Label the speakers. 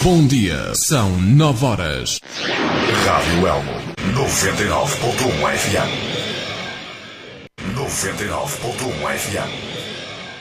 Speaker 1: Bom dia, são 9 horas.
Speaker 2: Rádio Elmo, 99.1 FM. 99.1 FM.